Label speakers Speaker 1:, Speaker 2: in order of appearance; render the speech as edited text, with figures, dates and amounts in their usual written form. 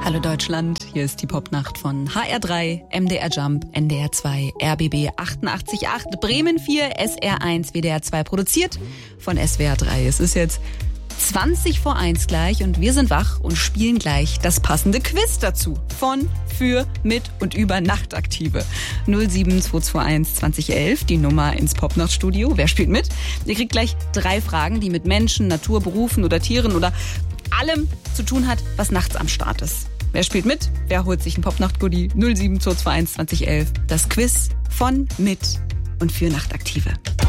Speaker 1: Hallo Deutschland, hier ist die Popnacht von HR3, MDR Jump, NDR 2, RBB 88.8, Bremen 4, SR 1, WDR 2, produziert von SWR 3. Es ist jetzt 20 vor 1 gleich und wir sind wach und spielen gleich das passende Quiz dazu. Von, für, mit und über Nachtaktive. 07221 2011, die Nummer ins Popnachtstudio. Wer spielt mit? Ihr kriegt gleich 3 Fragen, die mit Menschen, Natur, Berufen oder Tieren oder allem zu tun hat, was nachts am Start ist. Wer spielt mit? Wer holt sich ein Popnacht-Goodie? 07221 2011. Das Quiz von, mit und für Nachtaktive.